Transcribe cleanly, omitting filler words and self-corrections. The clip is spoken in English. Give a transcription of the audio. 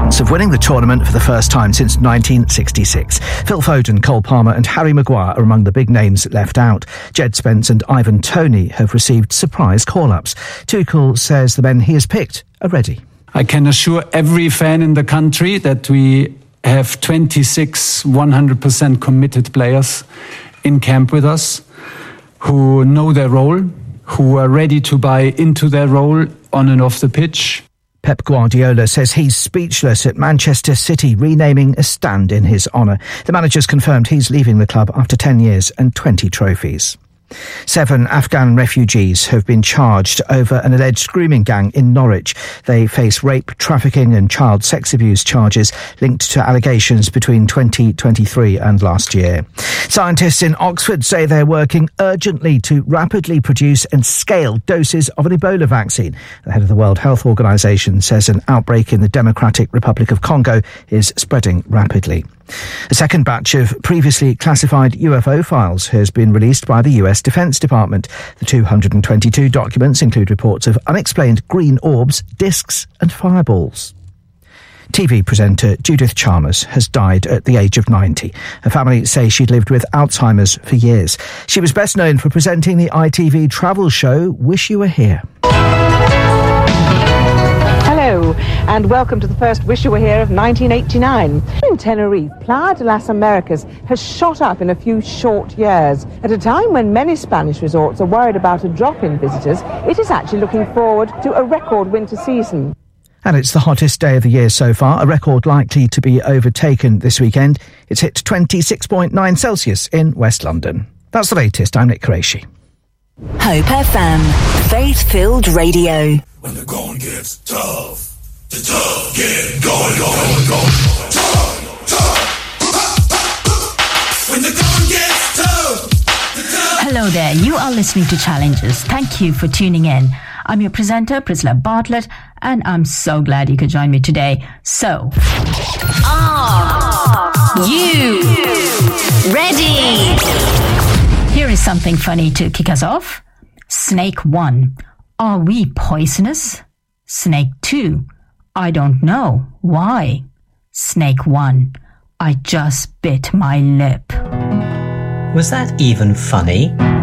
chance of winning the tournament for the first time since 1966. Phil Foden, Cole Palmer and Harry Maguire are among the big names left out. Jed Spence and Ivan Toney have received surprise call-ups. Tuchel says the men he has picked are ready. I can assure every fan in the country that we have 26 100% committed players in camp with us who know their role, who are ready to buy into their role on and off the pitch. Pep Guardiola says he's speechless at Manchester City renaming a stand in his honour. The manager's confirmed he's leaving the club after 10 years and 20 trophies. 7 Afghan refugees have been charged over an alleged grooming gang in Norwich. They face rape, trafficking and child sex abuse charges linked to allegations between 2023 and last year. Scientists in Oxford say they're working urgently to rapidly produce and scale doses of an Ebola vaccine. The head of the World Health Organization says an outbreak in the Democratic Republic of Congo is spreading rapidly. A second batch of previously classified UFO files has been released by the US Defense Department. The 222 documents include reports of unexplained green orbs, discs and fireballs. TV presenter Judith Chalmers has died at the age of 90. Her family say she'd lived with Alzheimer's for years. She was best known for presenting the ITV travel show Wish You Were Here. Hello and welcome to the first Wish You Were Here of 1989. In Tenerife, Playa de las Americas has shot up in a few short years. At a time when many Spanish resorts are worried about a drop in visitors, it is actually looking forward to a record winter season. And it's the hottest day of the year so far, a record likely to be overtaken this weekend. It's hit 26.9 Celsius in West London. That's the latest. I'm Nick Qureshi. Hope FM, faith-filled radio. When the going gets tough, the tough get going. When the going gets tough, the tough. Hello there, you are listening to Challenges. Thank you for tuning in. I'm your presenter, Priscilla Bartlett, and I'm so glad you could join me today. So, are you ready? Here is something funny to kick us off. Snake 1. Are we poisonous? Snake 2. I don't know. Why? Snake 1. I just bit my lip. Was that even funny?